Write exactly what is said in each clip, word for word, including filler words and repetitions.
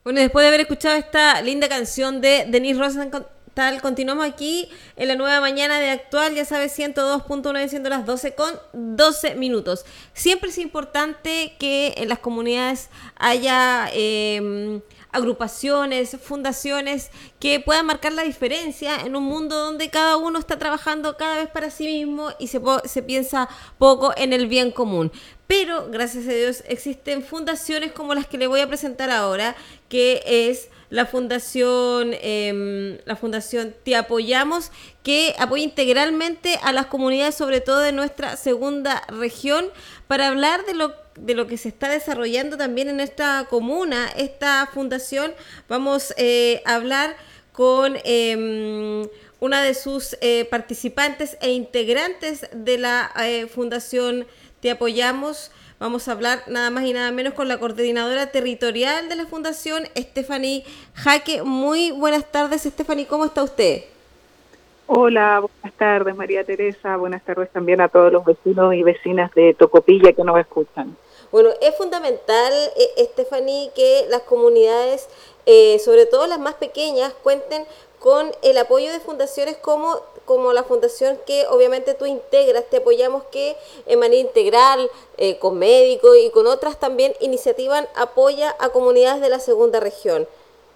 Bueno, después de haber escuchado esta linda canción de Denise Rosenthal, continuamos aquí en la nueva mañana de Actual, ya sabes, ciento dos punto uno, siendo las doce con doce minutos. Siempre es importante que en las comunidades haya eh, agrupaciones, fundaciones que puedan marcar la diferencia en un mundo donde cada uno está trabajando cada vez para sí mismo y se, po- se piensa poco en el bien común. Pero, gracias a Dios, existen fundaciones como las que le voy a presentar ahora, que es la fundación, eh, la fundación Te Apoyamos, que apoya integralmente a las comunidades, sobre todo de nuestra segunda región, para hablar de lo de lo que se está desarrollando también en esta comuna, esta fundación. Vamos eh, a hablar con eh, una de sus eh, participantes e integrantes de la eh, fundación Te Apoyamos. Vamos a hablar nada más y nada menos con la coordinadora territorial de la fundación, Stephanie Jaque. Muy buenas tardes, Stephanie, ¿cómo está usted? Hola, buenas tardes María Teresa, buenas tardes también a todos los vecinos y vecinas de Tocopilla que nos escuchan. Bueno, es fundamental, eh, Stephanie, que las comunidades, eh, sobre todo las más pequeñas, cuenten con el apoyo de fundaciones como, como la fundación que obviamente tú integras. Te apoyamos, que en manera integral, eh, con médicos y con otras también iniciativas, apoya a comunidades de la segunda región.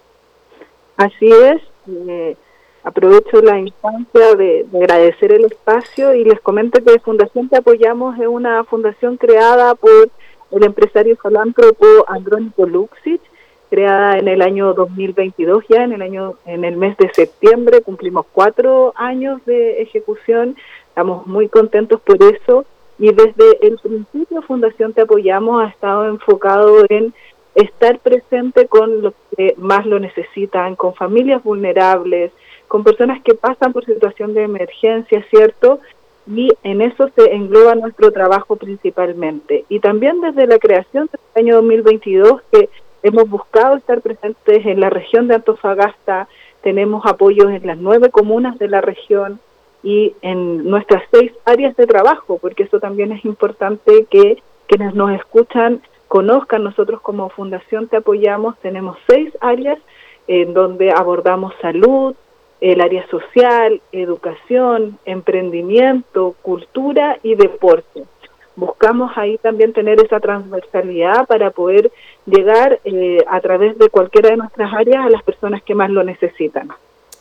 Así es, eh, aprovecho la instancia de, de agradecer el espacio y les comento que Fundación Te Apoyamos es una fundación creada por el empresario filántropo Andrónico Luksic, creada en el año dos mil veintidós, ya en el año en el mes de septiembre cumplimos cuatro años de ejecución. Estamos muy contentos por eso, y desde el principio Fundación Te Apoyamos ha estado enfocado en estar presente con los que más lo necesitan, con familias vulnerables, con personas que pasan por situación de emergencia, ¿cierto? Y en eso se engloba nuestro trabajo principalmente. Y también desde la creación del año dos mil veintidós, que hemos buscado estar presentes en la región de Antofagasta, tenemos apoyos en las nueve comunas de la región y en nuestras seis áreas de trabajo, porque eso también es importante que quienes nos escuchan conozcan. Nosotros como Fundación Te Apoyamos tenemos seis áreas en donde abordamos salud, el área social, educación, emprendimiento, cultura y deporte. Buscamos ahí también tener esa transversalidad para poder llegar eh, a través de cualquiera de nuestras áreas a las personas que más lo necesitan.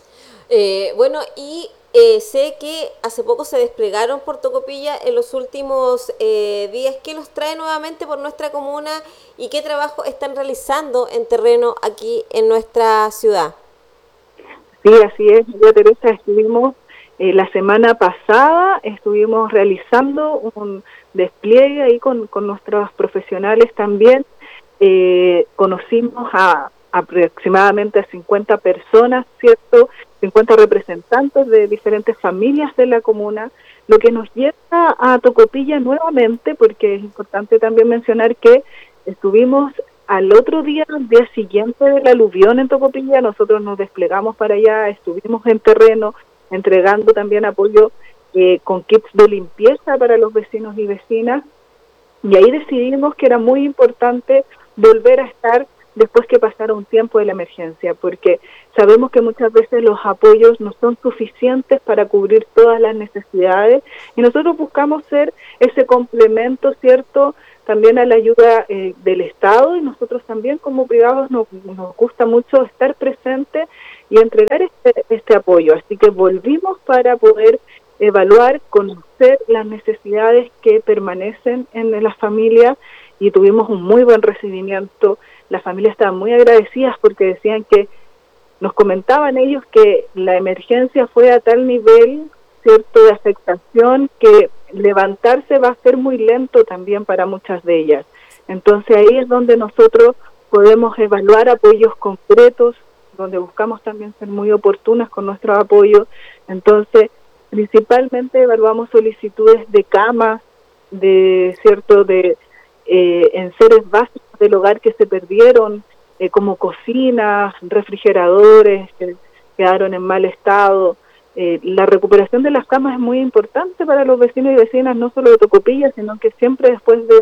Eh, bueno, y eh, sé que hace poco se desplegaron por Tocopilla en los últimos eh, días. ¿Qué los trae nuevamente por nuestra comuna y qué trabajo están realizando en terreno aquí en nuestra ciudad? Sí, así es, María Teresa. Estuvimos eh, la semana pasada, estuvimos realizando un despliegue ahí con, con nuestros profesionales también. Eh, conocimos a aproximadamente a cincuenta personas, ¿cierto? cincuenta representantes de diferentes familias de la comuna, lo que nos lleva a Tocopilla nuevamente, porque es importante también mencionar que estuvimos al otro día, al día siguiente del aluvión en Tocopilla. Nosotros nos desplegamos para allá, estuvimos en terreno, entregando también apoyo eh, con kits de limpieza para los vecinos y vecinas, y ahí decidimos que era muy importante volver a estar después que pasara un tiempo de la emergencia, porque sabemos que muchas veces los apoyos no son suficientes para cubrir todas las necesidades, y nosotros buscamos ser ese complemento, ¿cierto?, también a la ayuda eh, del Estado, y nosotros también como privados nos, nos gusta mucho estar presentes y entregar este, este apoyo. Así que volvimos para poder evaluar, conocer las necesidades que permanecen en las familias, y tuvimos un muy buen recibimiento. Las familias estaban muy agradecidas porque decían que, nos comentaban ellos que la emergencia fue a tal nivel, ¿cierto?, de afectación, que levantarse va a ser muy lento también para muchas de ellas. Entonces ahí es donde nosotros podemos evaluar apoyos concretos, donde buscamos también ser muy oportunas con nuestro apoyo. Entonces, principalmente evaluamos solicitudes de camas, de cierto, de eh, enseres básicos del hogar que se perdieron, eh, como cocinas, refrigeradores que quedaron en mal estado. Eh, la recuperación de las camas es muy importante para los vecinos y vecinas, no solo de Tocopilla, sino que siempre después de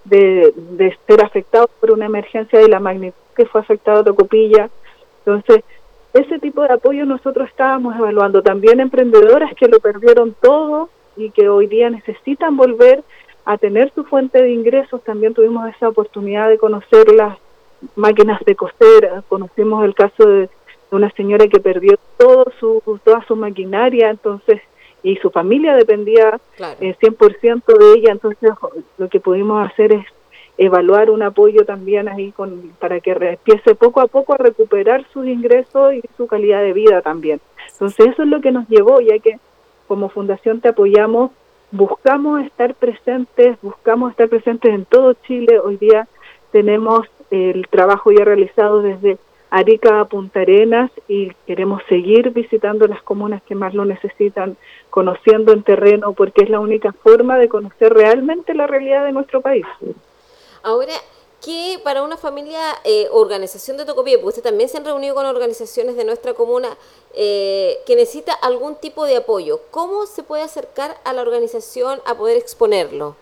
de, de ser afectados por una emergencia de la magnitud que fue afectado Tocopilla. Entonces, ese tipo de apoyo nosotros estábamos evaluando. También emprendedoras que lo perdieron todo y que hoy día necesitan volver a tener su fuente de ingresos. También tuvimos esa oportunidad de conocer las máquinas de coser. Conocimos el caso de, de una señora que perdió todo su, toda su maquinaria, entonces, y su familia dependía Claro. eh, cien por ciento de ella. Entonces, lo que pudimos hacer es evaluar un apoyo también ahí con, para que re, empiece poco a poco a recuperar sus ingresos y su calidad de vida también. Entonces eso es lo que nos llevó, ya que como Fundación Te Apoyamos, buscamos estar presentes, buscamos estar presentes en todo Chile. Hoy día tenemos el trabajo ya realizado desde Arica a Punta Arenas y queremos seguir visitando las comunas que más lo necesitan, conociendo en terreno, porque es la única forma de conocer realmente la realidad de nuestro país. Ahora, ¿qué para una familia, eh, organización de Tocopilla, porque usted también se han reunido con organizaciones de nuestra comuna eh, que necesita algún tipo de apoyo? ¿Cómo se puede acercar a la organización a poder exponerlo?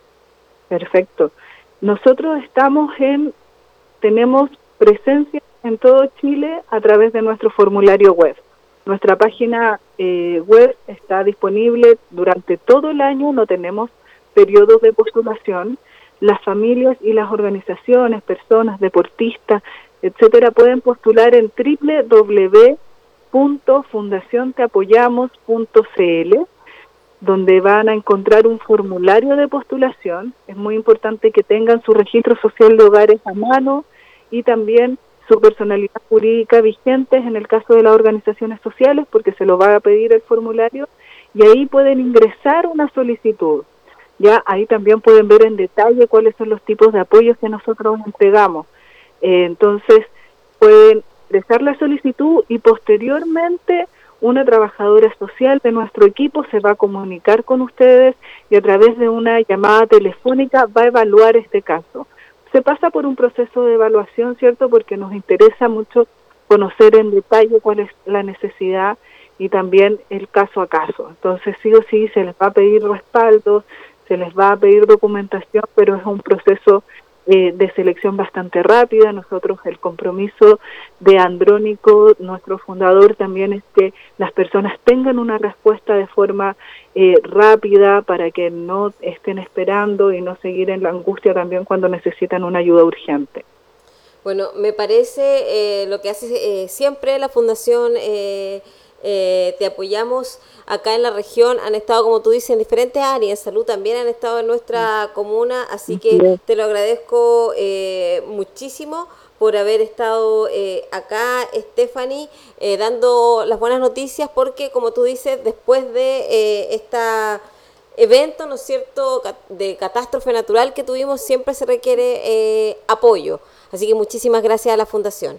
Perfecto. Nosotros estamos en, tenemos presencia en todo Chile a través de nuestro formulario web. Nuestra página eh, web está disponible durante todo el año, no tenemos periodos de postulación. Las familias y las organizaciones, personas, deportistas, etcétera, pueden postular en doble u doble u doble u punto fundación te apoyamos punto c l, donde van a encontrar un formulario de postulación. Es muy importante que tengan su registro social de hogares a mano y también su personalidad jurídica vigentes en el caso de las organizaciones sociales, porque se lo va a pedir el formulario, y ahí pueden ingresar una solicitud. Ya ahí también pueden ver en detalle cuáles son los tipos de apoyos que nosotros entregamos. Eh, entonces, pueden ingresar la solicitud y posteriormente una trabajadora social de nuestro equipo se va a comunicar con ustedes y a través de una llamada telefónica va a evaluar este caso. Se pasa por un proceso de evaluación, ¿cierto? Porque nos interesa mucho conocer en detalle cuál es la necesidad y también el caso a caso. Entonces, sí o sí, se les va a pedir respaldos, se les va a pedir documentación, pero es un proceso eh, de selección bastante rápida. Nosotros, el compromiso de Andrónico, nuestro fundador, también es que las personas tengan una respuesta de forma eh, rápida para que no estén esperando y no seguir en la angustia también cuando necesitan una ayuda urgente. Bueno, me parece eh, lo que hace eh, siempre la Fundación eh, eh, Te Apoyamos acá en la región. Han estado, como tú dices, en diferentes áreas. En salud también han estado en nuestra comuna, así que te lo agradezco eh, muchísimo por haber estado eh, acá, Stephanie, eh, dando las buenas noticias, porque como tú dices, después de eh, esta evento, ¿no es cierto?, de catástrofe natural que tuvimos, siempre se requiere eh, apoyo. Así que muchísimas gracias a la Fundación.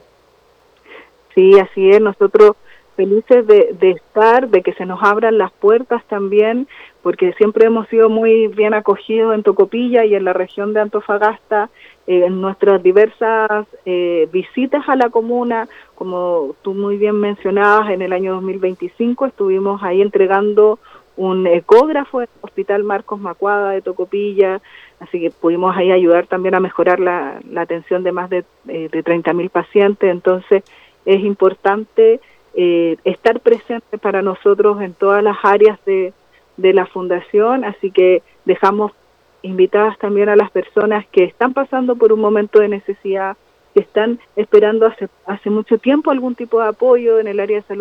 Sí, así es. Nosotros felices de, de estar, de que se nos abran las puertas también, porque siempre hemos sido muy bien acogidos en Tocopilla y en la región de Antofagasta, eh, en nuestras diversas eh, visitas a la comuna. Como tú muy bien mencionabas, en el año dos mil veinticinco estuvimos ahí entregando un ecógrafo en el Hospital Marcos Macuada de Tocopilla, así que pudimos ahí ayudar también a mejorar la, la atención de más de, eh, de treinta mil pacientes. Entonces es importante eh, estar presente para nosotros en todas las áreas de, de la Fundación, así que dejamos invitadas también a las personas que están pasando por un momento de necesidad, que están esperando hace, hace mucho tiempo algún tipo de apoyo en el área de salud